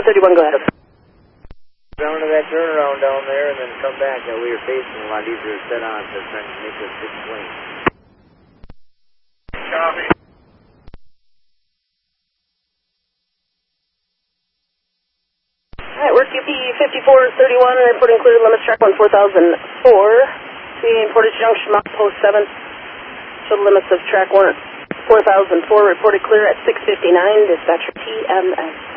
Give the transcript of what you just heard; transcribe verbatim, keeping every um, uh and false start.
thirty-one, go ahead. Down to that turnaround down there and then come back. That way you're facing a lot easier to set on to trying to make this big swing. Copy. Alright, work U P fifty-four thirty-one, reporting clear, limits track one four thousand four. Speeding Portage Junction, mile post seven. Total limits of track one four thousand four, reported clear at six fifty-nine, dispatcher T M S.